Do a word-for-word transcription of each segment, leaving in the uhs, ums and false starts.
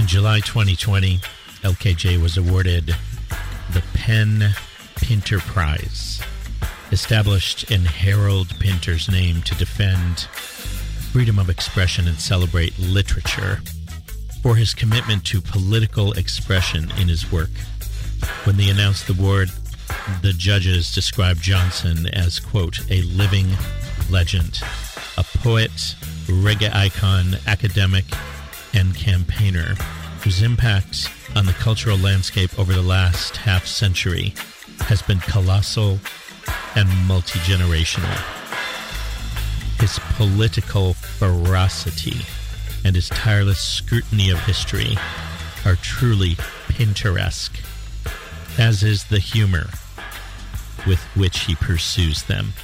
In July twenty twenty, L K J was awarded the Penn Pinter Prize, established in Harold Pinter's name to defend freedom of expression and celebrate literature, for his commitment to political expression in his work. When they announced the award, the judges described Johnson as, quote, a living legend, a poet, reggae icon, academic, and campaigner whose impact on the cultural landscape over the last half century has been colossal and multi-generational. His political ferocity and his tireless scrutiny of history are truly Pinteresque, as is the humor with which he pursues them.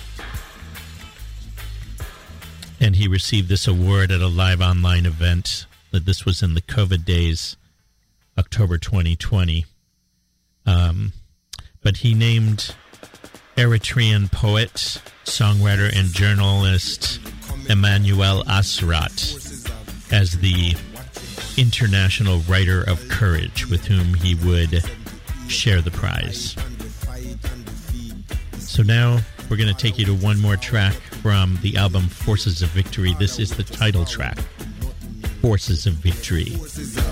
And he received this award at a live online event. That this was in the COVID days, October twenty twenty. Um, but he named Eritrean poet, songwriter, and journalist Emmanuel Asrat as the international writer of courage with whom he would share the prize. So now we're going to take you to one more track from the album Forces of Victory. This is the title track, Forces of Victory.